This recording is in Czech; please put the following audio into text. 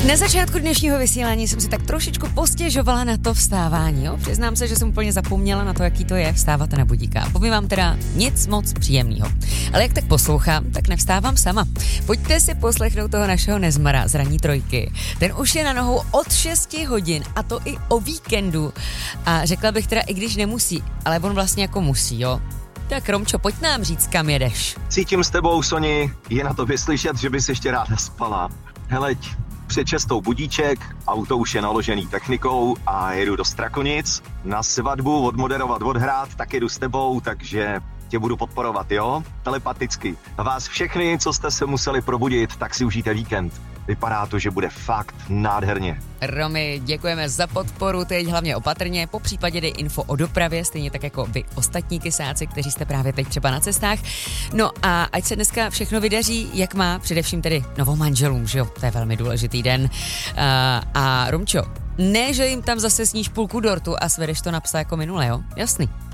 Na začátku dnešního vysílání jsem si tak trošičku postěžovala na to vstávání, jo? Přiznám se, že jsem úplně zapomněla na to, jaký to je vstávat na budíka. Povím vám teda nic moc příjemného. Ale jak tak poslouchám, tak nevstávám sama. Pojďte si poslechnout toho našeho Nezmara z ranní trojky. Ten už je na nohou od 6 hodin a to i o víkendu. A řekla bych teda, i když nemusí, ale on vlastně jako musí, jo? Tak Romčo, pojď nám říct, kam jedeš. Cítím s tebou, Soni, je na tobě slyšet, že bys ještě ráda spala. Heleď, před 6 budíček, auto už je naložený technikou a jedu do Strakonic. Na svatbu odmoderovat, odhrát, tak jedu s tebou, takže tě budu podporovat, jo? Telepaticky. A vás všechny, co jste se museli probudit, tak si užijte víkend. Vypadá to, že bude fakt nádherně. Romy, děkujeme za podporu, teď hlavně opatrně, po případě dej info o dopravě, stejně tak jako vy ostatní kysáci, kteří jste právě teď třeba na cestách. No a ať se dneska všechno vydaří, jak má, především tedy novomanželům, že jo, to je velmi důležitý den. A Romčo, ne, že jim tam zase sníš půlku dortu a svedeš to na psa jako minule, jo? Jasný.